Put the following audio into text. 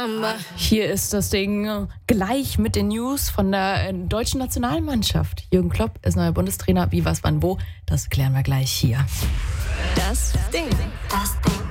Hier ist das Ding gleich mit den News von der deutschen Nationalmannschaft. Jürgen Klopp ist neuer Bundestrainer. Wie, was, wann, wo, das klären wir gleich hier. Das Ding.